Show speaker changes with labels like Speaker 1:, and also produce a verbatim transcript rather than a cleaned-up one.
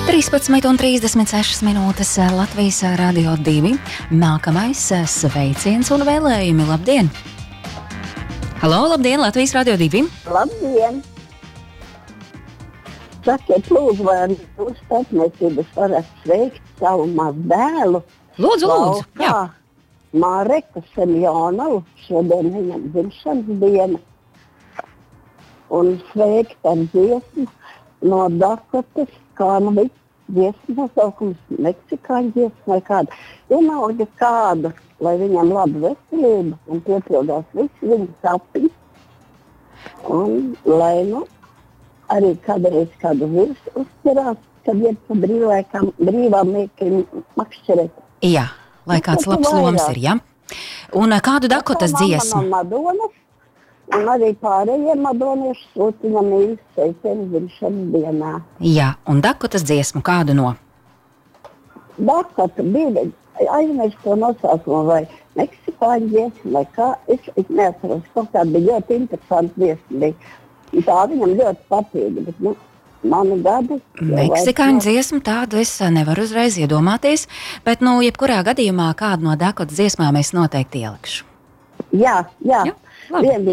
Speaker 1: trīspadsmit un trīsdesmit sešas minūtes Latvijas Radio divi. Nākamais sveiciens un vēlējumi. Labdien! Halo, labdien, Latvijas Radio divi!
Speaker 2: Labdien! Sakiet, lūdzu, vai jūs starpniecības varat sveikt savu mazdēlu?
Speaker 1: Lūdzu, lūdzu! Jā.
Speaker 2: Māreku Semjonovu, šodien viņam dzimšanas diena. Un sveikt ar dziesmu no Dakotas, kā nu bija dziesmu nosaukums, meksikāņu dziesmu vai kādu. Vienalga kādu, lai viņam laba veselība un piepildās visi viņa sapņi. Un lai nu arī kādreiz kādu virs uzķerās, kad iet pa brīvlaikam, brīvām mīkļiem makšķerēt.
Speaker 1: Jā, lai kāds labs loms ir, ja? Un kādu Dakotas dziesmu?
Speaker 2: No Madonas, un arī pārējiem madoniešu sūtiņam mīļas sveiciens dzimšanas dienā.
Speaker 1: Jā, un Dakotas dziesmu kādu no?
Speaker 2: Dakota bija, aizmirst to nosaukumu, vai meksikāņu dziesmu, vai kā, es, es neatceros, kaut kā bija ļoti interesanti dziesma bija. Tā viņam ļoti patīk, bet, nu, mani gadi...
Speaker 1: Meksikāņu dziesmu tādu es nevaru uzreiz iedomāties, bet, nu, jebkurā gadījumā kādu no Dakotas dziesmām es noteikti ielikšu.
Speaker 2: Jā, jā.
Speaker 1: jā labi.
Speaker 2: Vien